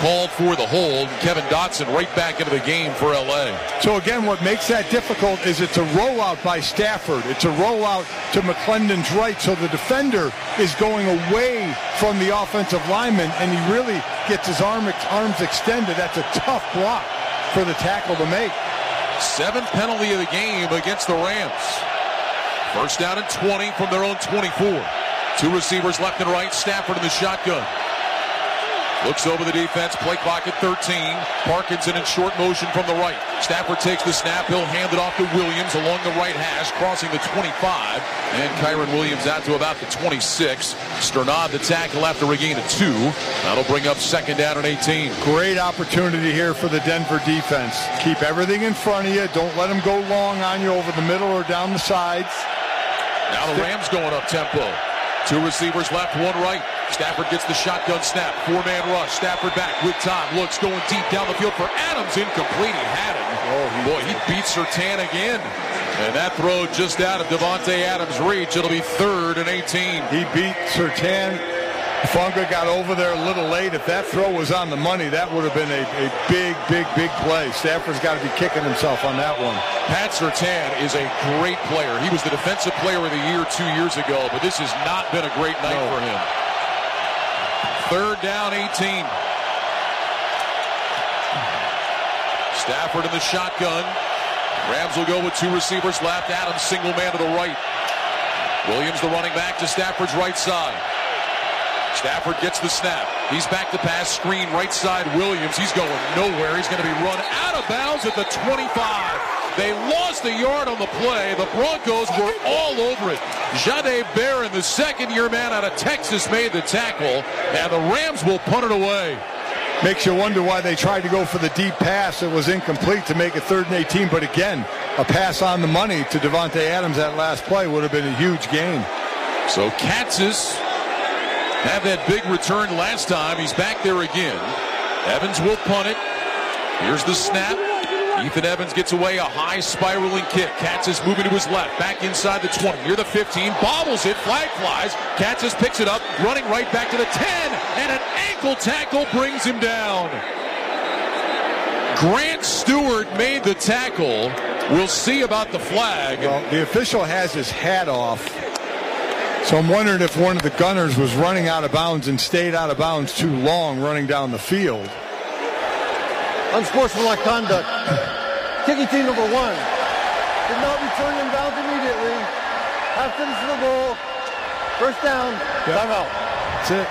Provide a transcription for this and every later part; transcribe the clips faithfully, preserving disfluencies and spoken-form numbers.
called for the hold. Kevin Dotson right back into the game for L A. So again, what makes that difficult is it's a rollout by Stafford. It's a rollout to McClendon's right, so the defender is going away from the offensive lineman, and he really gets his arm, arms extended. That's a tough block for the tackle to make. Seventh penalty of the game against the Rams. First down and twenty from their own twenty-four. Two receivers left and right. Stafford in the shotgun. Looks over the defense. Play clock at thirteen. Parkinson in short motion from the right. Stafford takes the snap. He'll hand it off to Williams along the right hash, crossing the twenty-five. And Kyron Williams out to about the twenty-six. Sternad the tackle after a gain of two. That'll bring up second down and eighteen. Great opportunity here for the Denver defense. Keep everything in front of you. Don't let them go long on you over the middle or down the sides. Now the Rams going up tempo. Two receivers left, one right. Stafford gets the shotgun snap. Four-man rush. Stafford back with time. Looks going deep down the field for Adams. Incomplete. He had him. Oh, boy, he beat Surtain again. And that throw just out of Devontae Adams' reach. It'll be third and eighteen. He beat Surtain. Funga got over there a little late. If that throw was on the money, that would have been a, a big, big, big play. Stafford's got to be kicking himself on that one. Pat Surtain is a great player. He was the defensive player of the year two years ago, but this has not been a great night no. for him. Third down, eighteen. Stafford in the shotgun. Rams will go with two receivers left. Adams single man to the right. Williams the running back to Stafford's right side. Stafford gets the snap. He's back to pass, screen right side. Williams, he's going nowhere. He's going to be run out of bounds at the twenty-five. They lost a yard on the play. The Broncos were all over it. Jahdae Barron, the second-year man out of Texas, made the tackle, and the Rams will punt it away. Makes you wonder why they tried to go for the deep pass. It was incomplete to make it third and eighteen, but again, a pass on the money to Devontae Adams that last play would have been a huge gain. So Kansas had that big return last time. He's back there again. Evans will punt it. Here's the snap. Ethan Evans gets away, a high spiraling kick. Kansas moving to his left, back inside the twenty, near the fifteen, bobbles it, flag flies. Kansas picks it up, running right back to the ten, and an ankle tackle brings him down. Grant Stewart made the tackle. We'll see about the flag. Well, the official has his hat off. So I'm wondering if one of the gunners was running out of bounds and stayed out of bounds too long running down the field. Unsportsmanlike conduct. Kicking team number one did not return in bounds immediately. Half finish of the ball. First down. Yep. Timeout. That's it.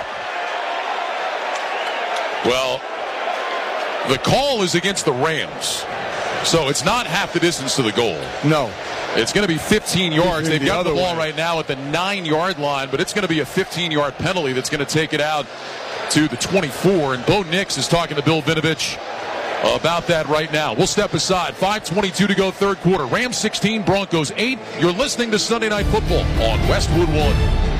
Well, the call is against the Rams. So it's not half the distance to the goal. No. It's going to be fifteen yards. They've the got the ball way. right now at the nine-yard line, but it's going to be a fifteen-yard penalty that's going to take it out to the twenty-four. And Bo Nix is talking to Bill Vinovich about that right now. We'll step aside. five twenty-two to go, third quarter. Rams sixteen, Broncos eight. You're listening to Sunday Night Football on Westwood One.